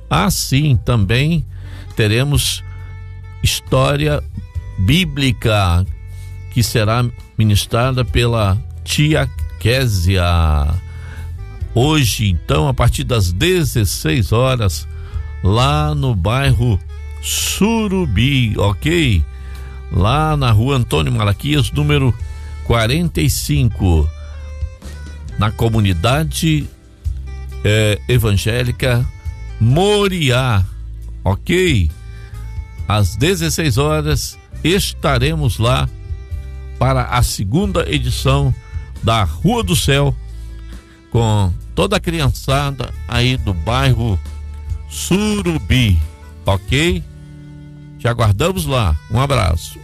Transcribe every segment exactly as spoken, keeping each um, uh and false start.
Assim também teremos história bíblica que será ministrada pela tia Késia. Hoje, então, a partir das dezesseis horas, lá no bairro Surubi, ok? Lá na rua Antônio Malaquias, número quarenta e cinco, na comunidade eh, evangélica Moriá, ok? Às dezesseis horas estaremos lá para a segunda edição da Rua do Céu, com toda a criançada aí do bairro Surubi, ok? Te aguardamos lá. Um abraço.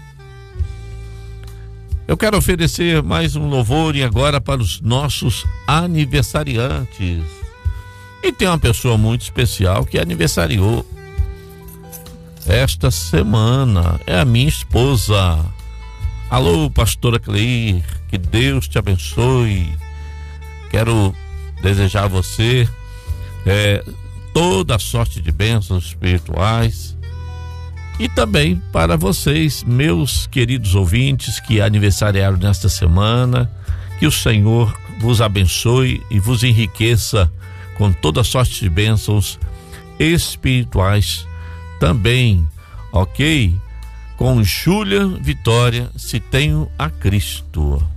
Eu quero oferecer mais um louvor e agora para os nossos aniversariantes. E tem uma pessoa muito especial que aniversariou esta semana, é a minha esposa. Alô, pastora Cleir, que Deus te abençoe. Quero desejar a você é, toda a sorte de bênçãos espirituais. E também para vocês, meus queridos ouvintes que aniversariaram nesta semana, que o Senhor vos abençoe e vos enriqueça com toda a sorte de bênçãos espirituais também, ok? Com Júlia Vitória, se tenho a Cristo.